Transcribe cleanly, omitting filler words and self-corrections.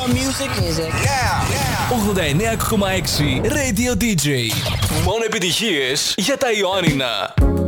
89,6 Radio DJ. Μόνο επιτυχίες για τα Ιωάννινα.